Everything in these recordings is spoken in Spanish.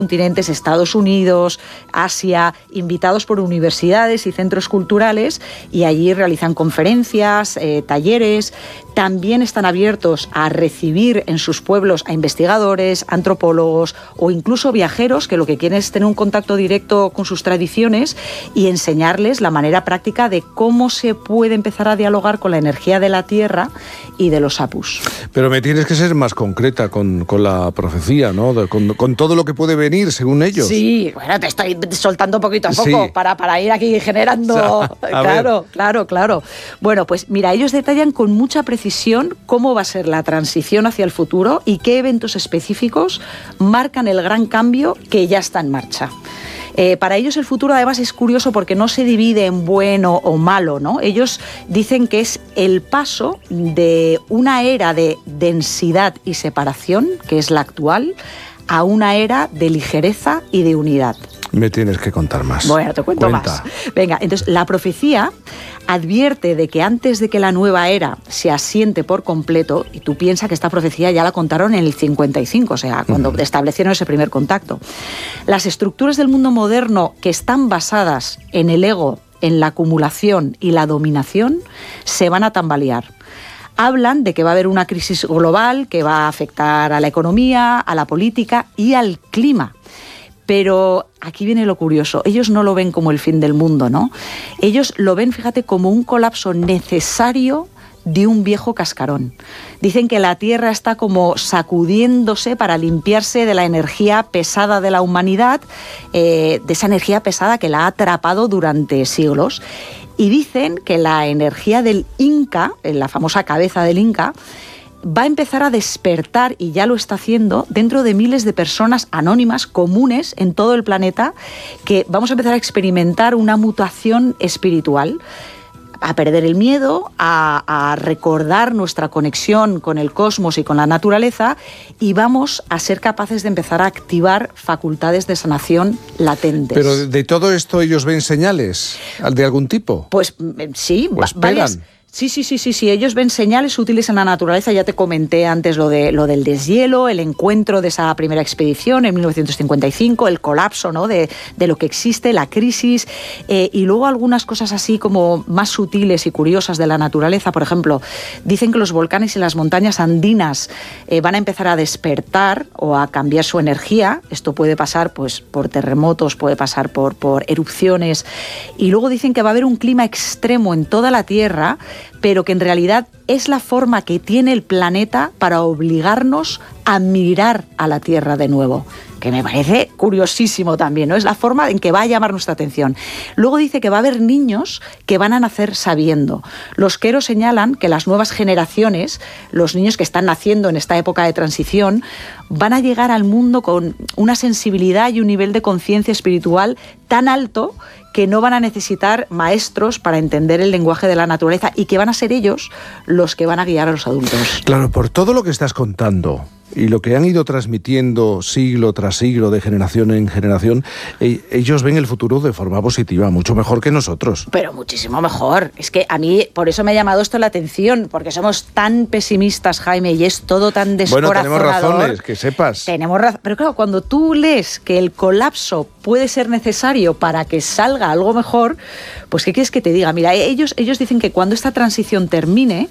continentes, Estados Unidos, Asia, invitados por universidades y centros culturales, y allí realizan conferencias, talleres. También están abiertos a recibir en sus pueblos a investigadores, antropólogos o incluso viajeros que lo que quieren es tener un contacto directo con sus tradiciones y enseñarles la manera práctica de cómo se puede empezar a dialogar con la energía de la tierra y de los apus. Pero me tienes que ser más concreta con la profecía, ¿no? Con todo lo que puede venir, según ellos. Sí, bueno, te estoy soltando poquito a poco para ir aquí generando... Claro. Bueno, pues mira, ellos detallan con mucha precisión cómo va a ser la transición hacia el futuro y qué eventos específicos marcan el gran cambio que ya está en marcha. Para ellos el futuro además es curioso porque no se divide en bueno o malo, ¿no? Ellos dicen que es el paso de una era de densidad y separación, que es la actual, a una era de ligereza y de unidad. Me tienes que contar más. Bueno, te cuento más. Venga, entonces la profecía advierte de que antes de que la nueva era se asiente por completo, y tú piensas que esta profecía ya la contaron en el 55, o sea, cuando establecieron ese primer contacto, las estructuras del mundo moderno que están basadas en el ego, en la acumulación y la dominación, se van a tambalear. Hablan de que va a haber una crisis global que va a afectar a la economía, a la política y al clima. Pero aquí viene lo curioso, ellos no lo ven como el fin del mundo, ¿no? Ellos lo ven, fíjate, como un colapso necesario de un viejo cascarón. Dicen que la Tierra está como sacudiéndose para limpiarse de la energía pesada de la humanidad, de esa energía pesada que la ha atrapado durante siglos. Y dicen que la energía del Inca, la famosa cabeza del Inca, va a empezar a despertar, y ya lo está haciendo, dentro de miles de personas anónimas, comunes en todo el planeta, que vamos a empezar a experimentar una mutación espiritual, a perder el miedo, a recordar nuestra conexión con el cosmos y con la naturaleza, y vamos a ser capaces de empezar a activar facultades de sanación latentes. Pero de todo esto ellos ven señales de algún tipo. Pues sí, varias. Sí, ellos ven señales útiles en la naturaleza. Ya te comenté antes lo del deshielo, el encuentro de esa primera expedición en 1955, el colapso, ¿no?, de lo que existe, la crisis, y luego algunas cosas así como más sutiles y curiosas de la naturaleza. Por ejemplo, dicen que los volcanes y las montañas andinas van a empezar a despertar o a cambiar su energía. Esto puede pasar pues por terremotos, puede pasar por erupciones, y luego dicen que va a haber un clima extremo en toda la Tierra, pero que en realidad es la forma que tiene el planeta para obligarnos a mirar a la Tierra de nuevo, que me parece curiosísimo también, ¿no? Es la forma en que va a llamar nuestra atención. Luego dice que va a haber niños que van a nacer sabiendo. Los queros señalan que las nuevas generaciones, los niños que están naciendo en esta época de transición, van a llegar al mundo con una sensibilidad y un nivel de conciencia espiritual tan alto que no van a necesitar maestros para entender el lenguaje de la naturaleza, y que van a ser ellos los que van a guiar a los adultos. Claro, por todo lo que estás contando y lo que han ido transmitiendo siglo tras siglo, de generación en generación, ellos ven el futuro de forma positiva, mucho mejor que nosotros. Pero muchísimo mejor. Es que a mí, por eso me ha llamado esto la atención, porque somos tan pesimistas, Jaime, y es todo tan descorazonador. Bueno, tenemos razones, que sepas. Pero claro, cuando tú lees que el colapso puede ser necesario para que salga algo mejor, pues ¿qué quieres que te diga? Mira, ellos dicen que cuando esta transición termine,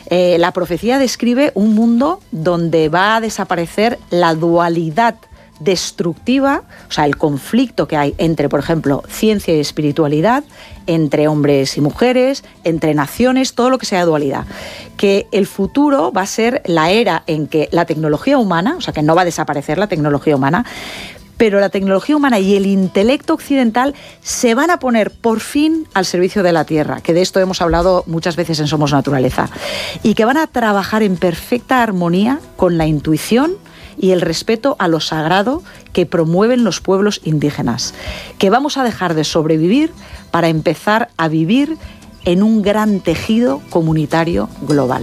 la profecía describe un mundo donde va a desaparecer la dualidad destructiva, o sea, el conflicto que hay entre, por ejemplo, ciencia y espiritualidad, entre hombres y mujeres, entre naciones, todo lo que sea dualidad. Que el futuro va a ser la era en que la tecnología humana, o sea, que no va a desaparecer la tecnología humana, pero la tecnología humana y el intelecto occidental se van a poner por fin al servicio de la Tierra, que de esto hemos hablado muchas veces en Somos Naturaleza, y que van a trabajar en perfecta armonía con la intuición y el respeto a lo sagrado que promueven los pueblos indígenas, que vamos a dejar de sobrevivir para empezar a vivir en un gran tejido comunitario global.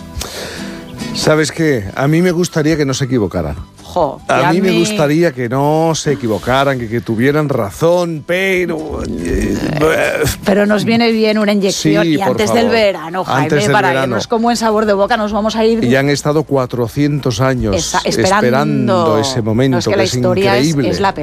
¿Sabes qué? A mí me gustaría que no se equivocaran. A mí me gustaría que no se equivocaran, que tuvieran razón, pero... Pero nos viene bien una inyección, sí, y antes del verano, Jaime, para irnos con buen sabor de boca, nos vamos a ir... Y han estado 400 años esperando ese momento, no, es que la historia es la